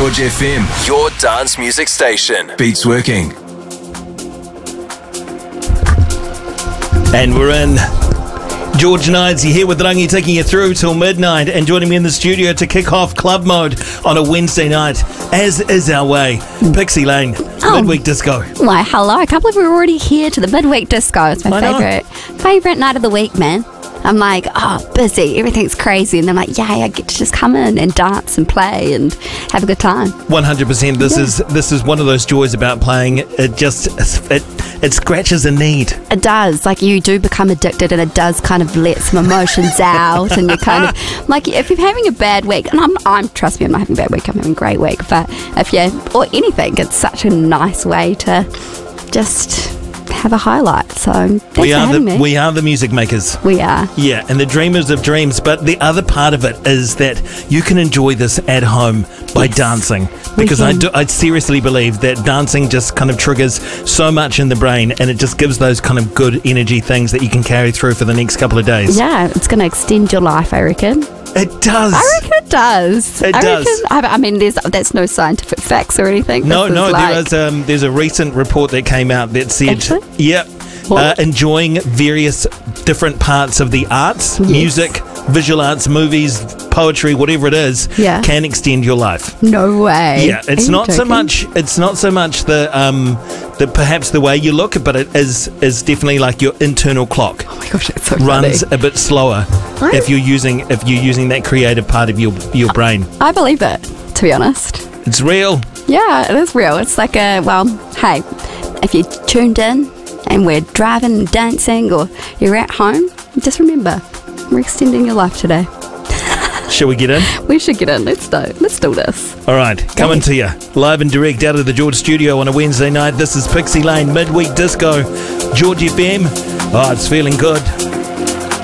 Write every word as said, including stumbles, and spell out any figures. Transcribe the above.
George F M, your dance music station. Beats working. And we're in. George Nides, you're here with Rangi, taking you through till midnight, and joining me in the studio to kick off Club Mode on a Wednesday night, as is our way, Pixie Lane, Oh. Midweek Disco. Why, hello. I can't believe we're already here to the midweek disco. It's my I know. favourite favourite night of the week, man. I'm like, oh, busy. Everything's crazy. And I'm like, yay, I get to just come in and dance and play and have a good time. one hundred percent. This Yeah. is this is one of those joys about playing. It just it it scratches a need. It does. Like, you do become addicted, and it does kind of let some emotions out. And you're kind of like, if you're having a bad week, and I'm, I'm trust me, I'm not having a bad week. I'm having a great week. But if you, or anything, it's such a nice way to just have a highlight. So thanks we for are the having me. we are the music makers. We are. Yeah, and the dreamers of dreams. But the other part of it is that you can enjoy this at home by Yes. dancing. We Because I, can. do, I seriously believe that dancing just kind of triggers so much in the brain, and it just gives those kind of good energy things that you can carry through for the next couple of days. Yeah, it's going to extend your life, I reckon. It does. I reckon it does. It I does. Reckon, I, I mean, there's that's no scientific facts or anything. No, This is no, like, there is um, there's a recent report that came out that said, Actually? yep, uh, What? enjoying various different parts of the arts, Yes. music, visual arts, movies, poetry, whatever it is, Yeah. can extend your life. No way. Yeah, it's Are you not so joking? much. It's not so much the um, the perhaps the way you look, but it is is definitely like your internal clock Oh my gosh, it's so runs funny. a bit slower I- if you're using if you're using that creative part of your your brain. I believe it, to be honest. It's real. Yeah, it is real. It's like a, well, hey, if you tuned in and we're driving and dancing, or you're at home, just remember, we're extending your life today. Shall we get in? We should get in. Let's do, let's do this. All right, coming to you live and direct out of the George studio on a Wednesday night. This is Pixie Lane Midweek Disco, George F M. Oh, it's feeling good.